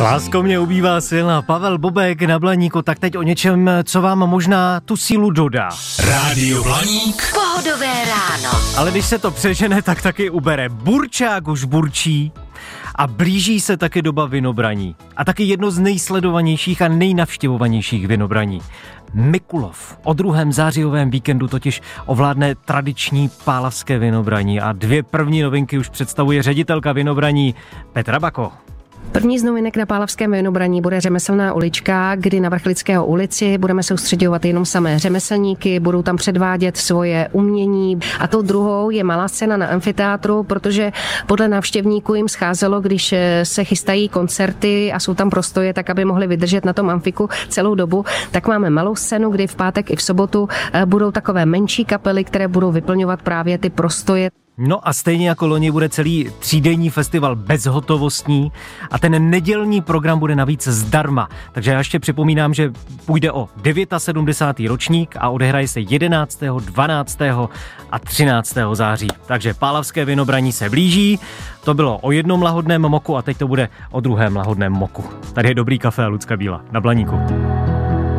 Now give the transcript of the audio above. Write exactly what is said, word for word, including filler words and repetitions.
Lásko mě ubývá silná. Pavel Bobek na Blaníku, tak teď o něčem, co vám možná tu sílu dodá. Rádio Blaník. Pohodové ráno. Ale když se to přežene, tak taky ubere. Burčák už burčí a blíží se taky doba vinobraní. A taky jedno z nejsledovanějších a nejnavštěvovanějších vinobraní. Mikulov. O druhém zářijovém víkendu totiž ovládne tradiční pálavské vinobraní a dvě první novinky už představuje ředitelka vinobraní Petra Bako. První z novinek na pálavském vinobraní bude řemeslná ulička, kdy na Vrchlického ulici budeme soustředovat jenom samé řemeslníky, budou tam předvádět svoje umění. A tou druhou je malá scéna na amfiteátru, protože podle návštěvníků jim scházelo, když se chystají koncerty a jsou tam prostoje, tak aby mohli vydržet na tom amfiku celou dobu, tak máme malou scénu, kdy v pátek i v sobotu budou takové menší kapely, které budou vyplňovat právě ty prostoje. No a stejně jako loni bude celý třídenní festival bezhotovostní a ten nedělní program bude navíc zdarma. Takže já ještě připomínám, že půjde o sedmdesátý devátý ročník a odehraje se jedenáctého, dvanáctého a třináctého září. Takže pálavské vinobraní se blíží. To bylo o jednom lahodném moku a teď to bude o druhém lahodném moku. Tady je Dobrý kafe a Lucka Bíla na Blaníku.